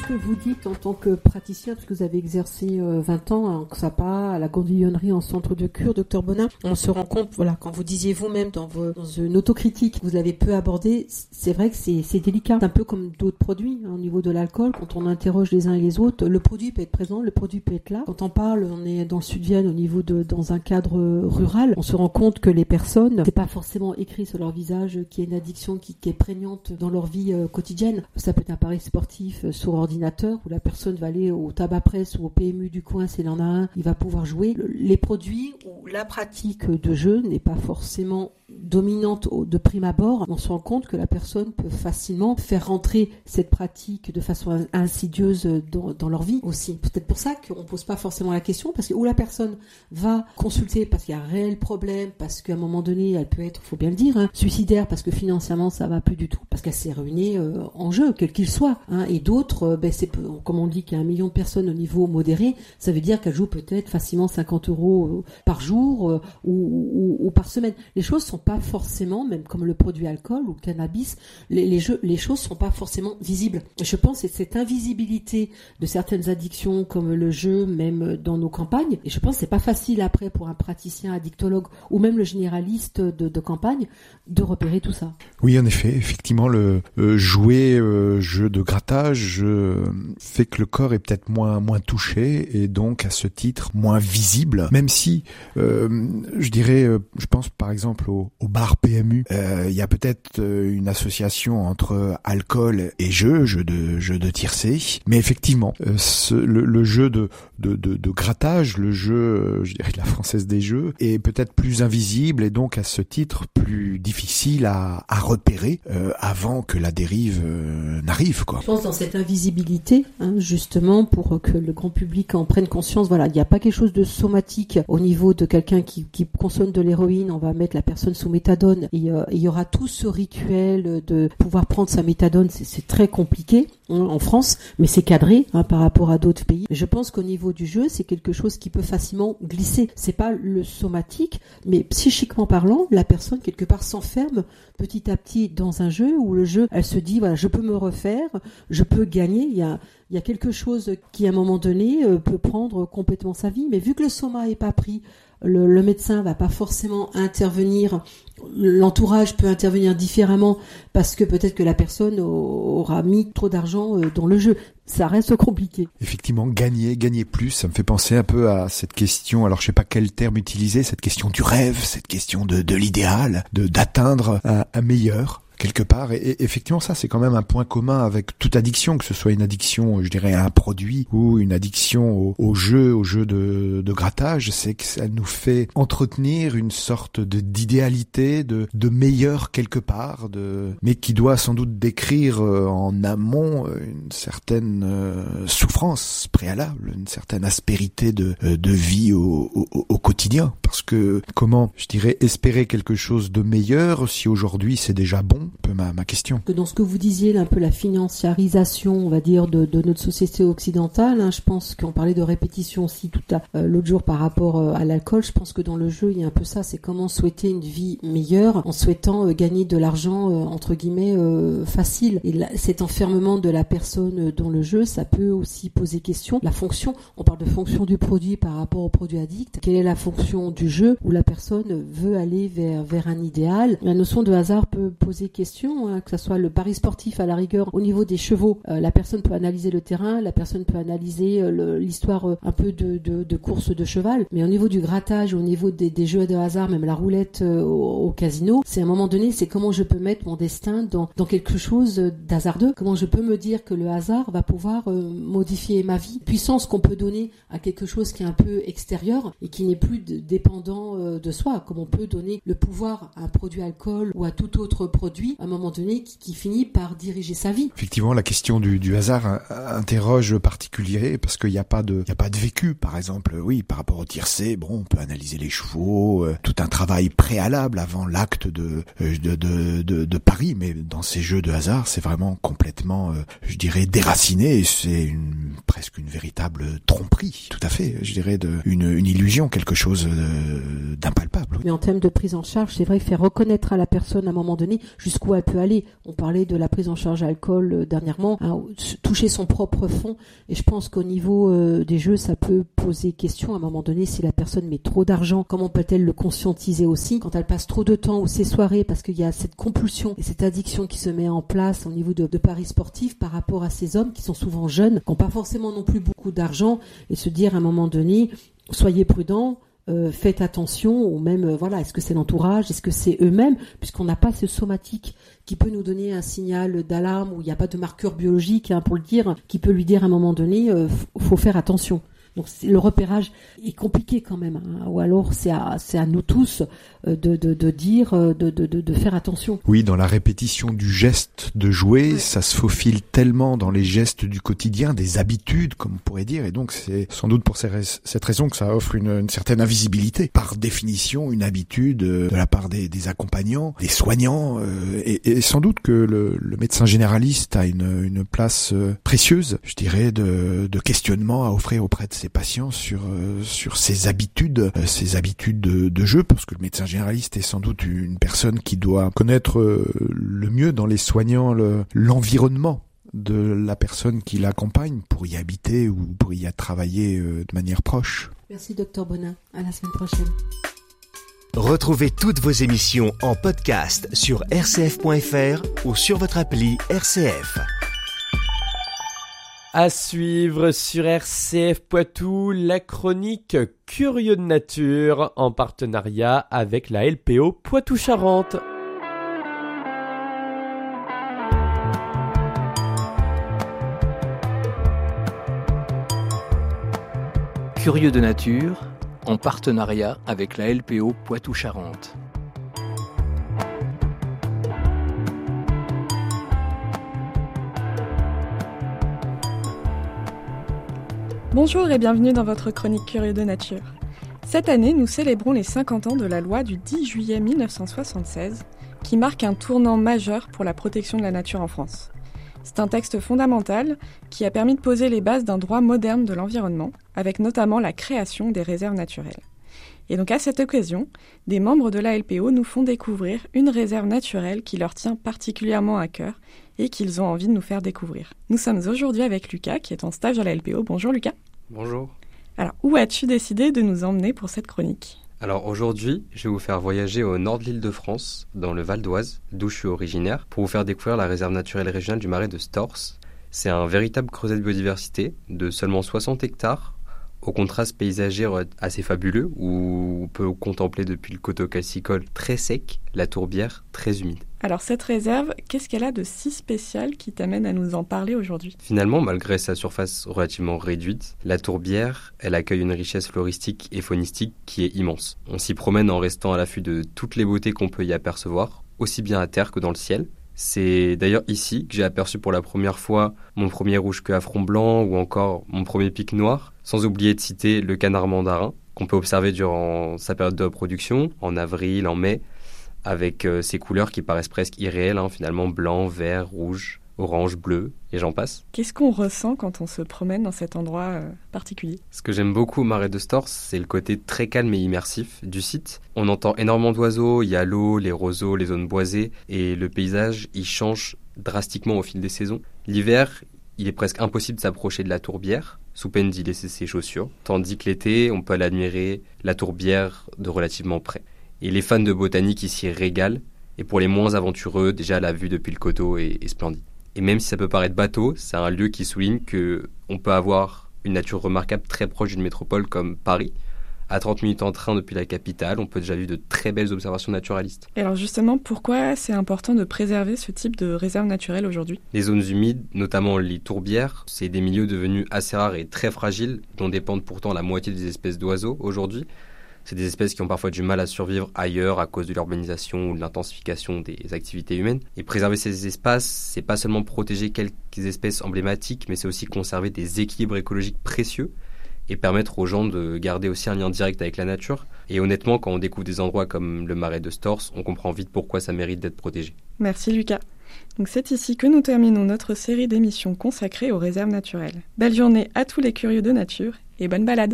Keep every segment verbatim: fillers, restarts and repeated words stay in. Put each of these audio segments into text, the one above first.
que vous dites en tant que praticien, parce que vous avez exercé euh, vingt ans à Anxapa, à la Gondillonnerie en centre de cure, docteur Bonin, on se rend compte, voilà, quand vous disiez vous-même dans, vos, dans une autocritique, vous l'avez peu abordé, c'est vrai que c'est, c'est délicat. C'est un peu comme d'autres produits, hein, au niveau de l'alcool, quand on interroge les uns et les autres, le produit peut être présent, le produit peut être là. Quand on parle, on est dans le Sud-Vienne, au niveau de, dans un cadre rural, on se rend compte que les personnes, c'est pas forcément écrit sur leur visage qu'il y a une addiction qui, qui est prégnante dans leur vie euh, quotidienne. Ça peut être un appareil sportif euh, sur ordinateur où la personne va aller au tabac presse ou au P M U du coin s'il en a un, il va pouvoir jouer. Le, les produits où la pratique de jeu n'est pas forcément dominante au, de prime abord, on se rend compte que la personne peut facilement faire rentrer cette pratique de façon insidieuse dans, dans leur vie aussi. Peut-être pour ça qu'on ne pose pas forcément la question, parce que où la personne va consulter parce qu'il y a un réel problème, parce qu'à un moment donné, elle peut être, il faut bien le dire, hein, suicidaire, parce que financièrement ça va plus du tout, parce qu'elle s'est ruinée euh, en jeu, quel qu'il soit. Hein, et d'autres, euh, ben, c'est, comme on dit qu'il y a un million de personnes au niveau modéré, ça veut dire qu'elle joue peut-être facilement cinquante euros par jour euh, ou, ou, ou par semaine. Les choses sont pas forcément, même comme le produit alcool ou le cannabis, les, les, jeux, les choses sont pas forcément visibles. Et je pense que c'est cette invisibilité de certaines addictions comme le jeu, même dans nos campagnes, et je pense que c'est pas facile après pour un praticien addictologue ou même le généraliste de, de campagne de repérer tout ça. Oui, en effet, effectivement, le euh, jouer euh, jeu de grattage euh, fait que le corps est peut-être moins moins touché et donc à ce titre moins visible, même si euh, je dirais, euh, je pense par exemple au, au bar P M U, il euh, y a peut-être euh, une association entre alcool et jeu, jeu de jeu de tiercé, mais effectivement, euh, ce, le, le jeu de, de de de grattage, le jeu, euh, je dirais de la Française des Jeux, est peut-être plus invisible et donc à ce titre plus difficile à à repérer euh, avant que la dérive euh, n'arrive, quoi. Je pense dans cette invisibilité, hein, justement, pour que le grand public en prenne conscience, voilà, il n'y a pas quelque chose de somatique au niveau de quelqu'un qui, qui consomme de l'héroïne, on va mettre la personne sous méthadone, et euh, il y aura tout ce rituel de pouvoir prendre sa méthadone, c'est, c'est très compliqué hein, en France, mais c'est cadré hein, par rapport à d'autres pays. Je pense qu'au niveau du jeu, c'est quelque chose qui peut facilement glisser. C'est pas le somatique, mais psychiquement parlant, la personne quelque part s'enferme petit à petit dans un jeu où le jeu, elle se dit voilà, je peux me refaire, je peux gagner. Il y a, il y a quelque chose qui à un moment donné euh, peut prendre complètement sa vie. Mais vu que le soma est pas pris, le, le médecin va pas forcément intervenir. L'entourage peut intervenir différemment parce que peut-être que la personne aura mis trop d'argent dans le jeu. Ça reste compliqué. Effectivement, gagner, gagner plus, ça me fait penser un peu à cette question, alors je sais pas quel terme utiliser, cette question du rêve, cette question de, de l'idéal, de d'atteindre un, un meilleur. Quelque part, et, et effectivement ça c'est quand même un point commun avec toute addiction, que ce soit une addiction je dirais à un produit ou une addiction au, au jeu, au jeu de, de grattage, c'est que ça nous fait entretenir une sorte de d'idéalité, de, de meilleur quelque part, de mais qui doit sans doute décrire en amont une certaine euh, souffrance préalable, une certaine aspérité de, de vie au, au, au quotidien, parce que comment je dirais espérer quelque chose de meilleur si aujourd'hui c'est déjà bon. Un peu ma, ma question. Dans ce que vous disiez, là, un peu la financiarisation, on va dire, de, de notre société occidentale, hein, je pense qu'on parlait de répétition aussi tout à euh, l'autre jour par rapport euh, à l'alcool. Je pense que dans le jeu, il y a un peu ça, c'est comment souhaiter une vie meilleure en souhaitant euh, gagner de l'argent, euh, entre guillemets, euh, facile. Et là, cet enfermement de la personne dans le jeu, ça peut aussi poser question. La fonction, on parle de fonction du produit par rapport au produit addict. Quelle est la fonction du jeu où la personne veut aller vers, vers un idéal? La notion de hasard peut poser question. Question, hein, que ce soit le pari sportif à la rigueur au niveau des chevaux, euh, la personne peut analyser le terrain, la personne peut analyser euh, le, l'histoire euh, un peu de, de, de course de cheval, mais au niveau du grattage, au niveau des, des jeux de hasard, même la roulette euh, au, au casino, c'est à un moment donné, c'est comment je peux mettre mon destin dans, dans quelque chose d'hasardeux, comment je peux me dire que le hasard va pouvoir euh, modifier ma vie, puissance qu'on peut donner à quelque chose qui est un peu extérieur et qui n'est plus de, dépendant euh, de soi, comme on peut donner le pouvoir à un produit alcool ou à tout autre produit à un moment donné qui, qui finit par diriger sa vie. Effectivement, la question du, du hasard interroge le particulier parce qu'il n'y a pas de, il y a pas de vécu. Par exemple, oui, par rapport au tiercé, bon, on peut analyser les chevaux, euh, tout un travail préalable avant l'acte de, de, de, de, de pari, mais dans ces jeux de hasard, c'est vraiment complètement, euh, je dirais, déraciné. C'est une, presque une véritable tromperie. Tout à fait, je dirais, de, une, une illusion, quelque chose de, d'impalpable. Mais en termes de prise en charge, c'est vrai que faire reconnaître à la personne à un moment donné, jusqu'où elle peut aller. On parlait de la prise en charge alcool euh, dernièrement, hein, toucher son propre fond. Et je pense qu'au niveau euh, des jeux, ça peut poser question à un moment donné si la personne met trop d'argent. Comment peut-elle le conscientiser aussi quand elle passe trop de temps ou ses soirées, parce qu'il y a cette compulsion et cette addiction qui se met en place au niveau de, de paris sportifs par rapport à ces hommes qui sont souvent jeunes, qui n'ont pas forcément non plus beaucoup d'argent, et se dire à un moment donné, soyez prudents. Euh, faites attention, ou même, euh, voilà, est-ce que c'est l'entourage, est-ce que c'est eux-mêmes, puisqu'on n'a pas ce somatique qui peut nous donner un signal d'alarme, où il n'y a pas de marqueur biologique, hein, pour le dire, qui peut lui dire à un moment donné, euh, faut faire attention. Donc le repérage est compliqué quand même, hein, ou alors c'est à, c'est à nous tous euh, de, de, de dire, de, de, de, de faire attention. Oui, dans la répétition du geste de jouer, ouais. Ça se faufile tellement dans les gestes du quotidien, des habitudes, comme on pourrait dire, et donc c'est sans doute pour cette raison que ça offre une, une certaine invisibilité. Par définition, une habitude de la part des, des accompagnants, des soignants, euh, et, et sans doute que le, le médecin généraliste a une, une place euh, précieuse, je dirais, de, de questionnement à offrir auprès de ses patients sur euh, sur ses habitudes, euh, ses habitudes de, de jeu, parce que le médecin généraliste est sans doute une personne qui doit connaître euh, le mieux dans les soignants le, l'environnement de la personne qui l'accompagne pour y habiter ou pour y travailler euh, de manière proche. Merci docteur Bonin, à la semaine prochaine. Retrouvez toutes vos émissions en podcast sur r c f point f r ou sur votre appli R C F. À suivre sur R C F Poitou, la chronique Curieux de nature en partenariat avec la L P O Poitou-Charentes. Curieux de nature en partenariat avec la L P O Poitou-Charentes. Bonjour et bienvenue dans votre chronique Curieux de nature. Cette année, nous célébrons les cinquante ans de la loi du dix juillet mille neuf cent soixante-seize, qui marque un tournant majeur pour la protection de la nature en France. C'est un texte fondamental qui a permis de poser les bases d'un droit moderne de l'environnement, avec notamment la création des réserves naturelles. Et donc à cette occasion, des membres de la L P O nous font découvrir une réserve naturelle qui leur tient particulièrement à cœur et qu'ils ont envie de nous faire découvrir. Nous sommes aujourd'hui avec Lucas, qui est en stage à la L P O. Bonjour Lucas. Bonjour. Alors, où as-tu décidé de nous emmener pour cette chronique ? Alors aujourd'hui, je vais vous faire voyager au nord de l'île de France, dans le Val d'Oise, d'où je suis originaire, pour vous faire découvrir la réserve naturelle régionale du Marais de Stors. C'est un véritable creuset de biodiversité de seulement soixante hectares, au contraste paysager assez fabuleux, où on peut contempler depuis le coteau calcicole très sec, la tourbière très humide. Alors cette réserve, qu'est-ce qu'elle a de si spécial qui t'amène à nous en parler aujourd'hui ? Finalement, malgré sa surface relativement réduite, la tourbière, elle accueille une richesse floristique et faunistique qui est immense. On s'y promène en restant à l'affût de toutes les beautés qu'on peut y apercevoir, aussi bien à terre que dans le ciel. C'est d'ailleurs ici que j'ai aperçu pour la première fois mon premier rouge-queue à front blanc ou encore mon premier pic noir, sans oublier de citer le canard mandarin, qu'on peut observer durant sa période de reproduction, en avril, en mai, avec euh, ces couleurs qui paraissent presque irréelles, hein, finalement blanc, vert, rouge, orange, bleu, et j'en passe. Qu'est-ce qu'on ressent quand on se promène dans cet endroit euh, particulier ? Ce que j'aime beaucoup au Marais de Stors, c'est le côté très calme et immersif du site. On entend énormément d'oiseaux, il y a l'eau, les roseaux, les zones boisées, et le paysage, il change drastiquement au fil des saisons. L'hiver, il est presque impossible de s'approcher de la tourbière, sous peine d'y laisser ses chaussures, tandis que l'été, on peut aller admirer la tourbière de relativement près. Et les fans de botanique ici régalent, et pour les moins aventureux, déjà la vue depuis le coteau est, est splendide. Et même si ça peut paraître bateau, c'est un lieu qui souligne qu'on peut avoir une nature remarquable très proche d'une métropole comme Paris. À trente minutes en train depuis la capitale, on peut déjà vivre de très belles observations naturalistes. Et alors justement, pourquoi c'est important de préserver ce type de réserve naturelle aujourd'hui ? Les zones humides, notamment les tourbières, c'est des milieux devenus assez rares et très fragiles, dont dépendent pourtant la moitié des espèces d'oiseaux aujourd'hui. C'est des espèces qui ont parfois du mal à survivre ailleurs à cause de l'urbanisation ou de l'intensification des activités humaines. Et préserver ces espaces, c'est pas seulement protéger quelques espèces emblématiques, mais c'est aussi conserver des équilibres écologiques précieux et permettre aux gens de garder aussi un lien direct avec la nature. Et honnêtement, quand on découvre des endroits comme le Marais de Stors, on comprend vite pourquoi ça mérite d'être protégé. Merci Lucas. Donc c'est ici que nous terminons notre série d'émissions consacrées aux réserves naturelles. Belle journée à tous les curieux de nature et bonne balade.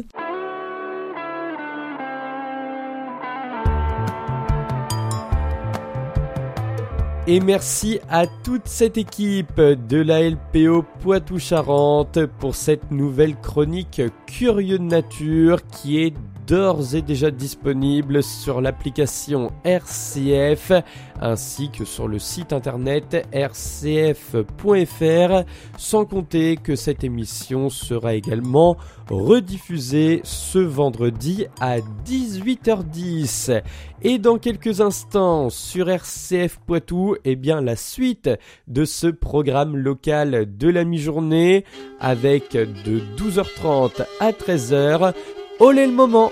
Et merci à toute cette équipe de la L P O Poitou-Charentes pour cette nouvelle chronique Curieux de nature qui est d'ores et déjà disponible sur l'application R C F ainsi que sur le site internet r c f point f r, sans compter que cette émission sera également rediffusée ce vendredi à dix-huit heures dix. Et dans quelques instants sur R C F Poitou, eh bien la suite de ce programme local de la mi-journée avec de douze heures trente à treize heures. Olé le moment!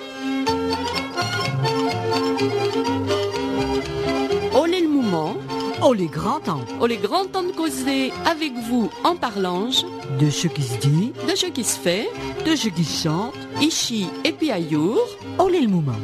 Olé le moment! Olé grand temps! Olé grand temps de causer avec vous en parlange de ce qui se dit, de ce qui se fait, de ce qui se chante, ici et puis ailleurs. Olé le moment!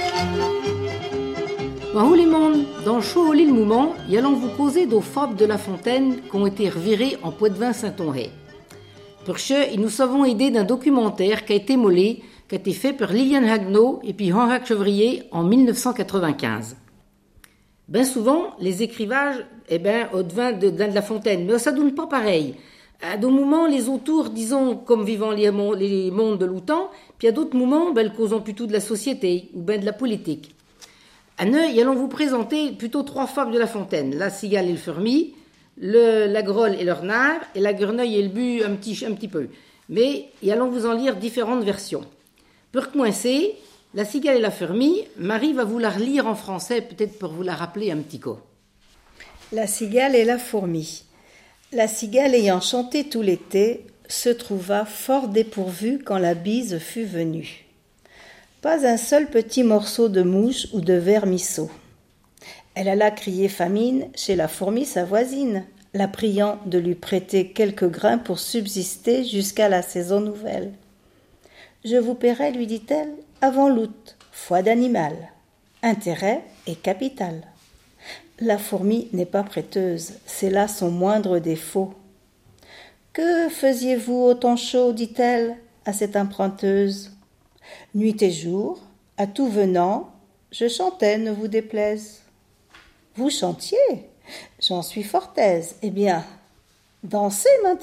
Ben, les monde, dans le show Olé le moment, y allons vous causer d'aux fables de La Fontaine qui ont été revirées en Poitevin Saint-Honré. Pour ce, nous savons aidé d'un documentaire qui a été molé, qui a été fait par Liliane Hagneau et puis Henri Chevrier en dix-neuf cent quatre-vingt-quinze. Ben souvent, les écrivages, eh ben, au devin de, de La Fontaine, mais ça donne pas pareil. À d'autres moments, les autours, disons, comme vivant les, les mondes de l'outan, puis à d'autres moments, ben, causant plutôt de la société ou ben de la politique. À Neuil, allons vous présenter plutôt trois fables de La Fontaine, la cigale et le fermi, le, la grolle et le renard, et la grenouille et le bu un petit, un petit peu. Mais y allons vous en lire différentes versions. Pour coincer, la cigale et la fermi, Marie va vous la relire en français, peut-être pour vous la rappeler un petit coup. La cigale et la fourmi. La cigale ayant chanté tout l'été, se trouva fort dépourvue quand la bise fut venue. Pas un seul petit morceau de mouche ou de vermisseau. Elle alla crier famine chez la fourmi sa voisine, la priant de lui prêter quelques grains pour subsister jusqu'à la saison nouvelle. « Je vous paierai, lui dit-elle, avant l'août, foi d'animal. Intérêt et capital. » La fourmi n'est pas prêteuse, c'est là son moindre défaut. « Que faisiez-vous au temps chaud, dit-elle à cette emprunteuse. Nuit et jour, à tout venant, je chantais, ne vous déplaise. » « Vous chantiez ? J'en suis fort aise. Eh bien, dansez maintenant. »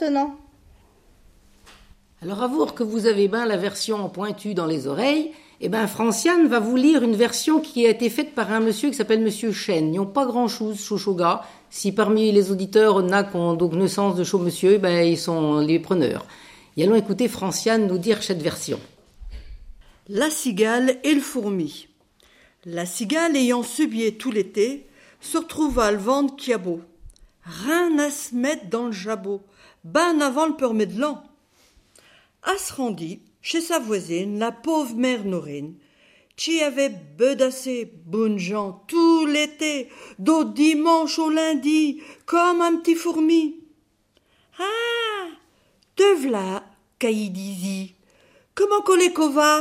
Alors, avouer que vous avez bien la version pointue dans les oreilles, eh bien, Franciane va vous lire une version qui a été faite par un monsieur qui s'appelle Monsieur Chêne. Ils n'ont pas grand-chose, chouchouga. Si parmi les auditeurs, on a qui ont donc naissance de chaud monsieur, eh ben, ils sont les preneurs. Et allons écouter Franciane nous dire cette version. La cigale et le fourmi. La cigale ayant subié tout l'été, se retrouva le ventre qui a beau. Rien à se mettre dans le jabot, ben avant le permis de l'an. Elle se rendit chez sa voisine, la pauvre mère Norine, qui avait bedassé bonnes gens tout l'été, d'au dimanche au lundi, comme un petit fourmi. Ah, te v'là, qu'aï disi, comment collé qu'au va?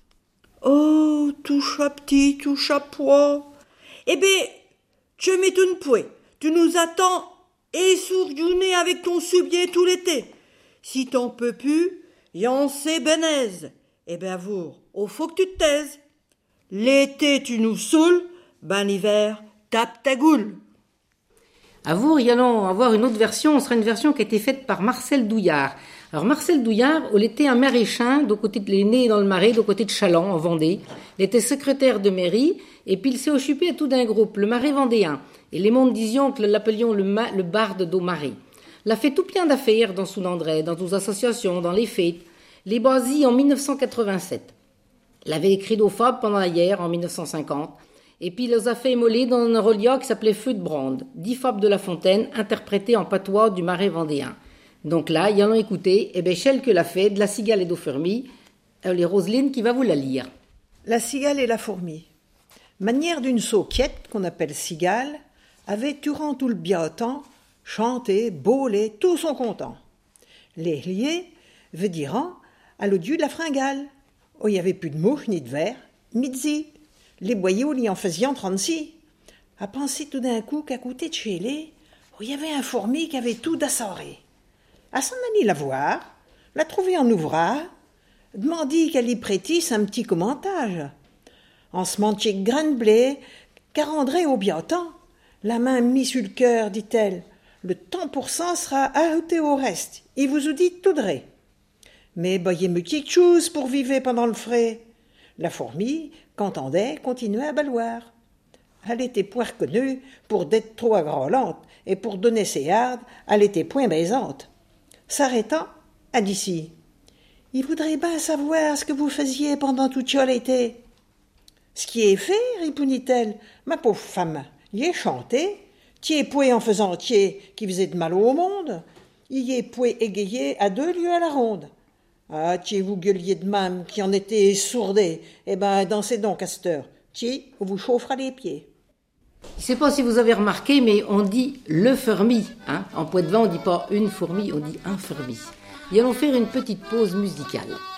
Oh, touche à petit, touche à poids. Eh ben, je m'étonne point, tu nous attends essourdiounés avec ton subier tout l'été. Si t'en peux plus, y'en sait benaise. Eh ben, avour, au faut que tu te taises. L'été, tu nous saoules, ben l'hiver, tape ta goule. Avour, y allons avoir une autre version, ce sera une version qui a été faite par Marcel Douillard. Alors, Marcel Douillard, il était un maraîchin, d'au côté de, il est né dans le Marais, d'au côté de Châlons, en Vendée. Il était secrétaire de mairie, et puis il s'est occupé à tout d'un groupe, le Marais vendéen. Et les mondes disions que l'appelions le, ma, le barde d'au Marais. Il a fait tout plein d'affaires dans Soudandré, dans toutes associations, dans les fêtes. Les basis en dix-neuf cent quatre-vingt-sept. Il avait écrit d'aux fables pendant la guerre, en dix-neuf cent cinquante. Et puis il les a fait émoler dans un reliat qui s'appelait Feu de Brande. Dix fables de La Fontaine, interprétées en patois du Marais vendéen. Donc là, y allons écouter, eh bien, celle que l'a fait, de la cigale et d'au fermi, euh, les Roselyne qui va vous la lire. La cigale et la fourmi. Manière d'une sauquiette, qu'on appelle cigale, avait, durant tout le biautemps, chanté, baulé, tous sont contents. Les liés, veut dire, à l'odieux de la fringale. Oh, il n'y avait plus de mouches, ni de vers, ni de zi. Les boyaux l'y en faisaient trente-six. À penser tout d'un coup qu'à côté de chez les, il y avait un fourmi qui avait tout d'assoré. À s'en aller la voir, la trouver en ouvrage, demandit qu'elle y prêtisse un petit commentage. En se manchait grain de blé, car André au biautemps, La main mise sur le cœur, dit-elle. Le temps pour cent sera ajouté au reste. Il vous a dit tout dré. Mais baillez-moi quelque chose pour vivre pendant le frais. La fourmi, qu'entendait, continuait à baloir. Elle était point reconnue pour d'être trop agrolante, et pour donner ses hardes, elle était point baisante. S'arrêtant, elle dit si. Il voudrait bien savoir ce que vous faisiez pendant toute l'été. Ce qui est fait, répondit-elle, ma pauvre femme, y est chanté, t'y est poué en faisant tier qui faisait de mal au monde, y est poué égayé à deux lieues à la ronde. Ah, t'y vous gueuliez de même qui en était sourdé, eh ben dansez donc à cette heure, t'y on vous chauffera les pieds. Je ne sais pas si vous avez remarqué, mais on dit le fermi. Hein. En Poitevin, on ne dit pas une fourmi, on dit un fermi. Et allons faire une petite pause musicale.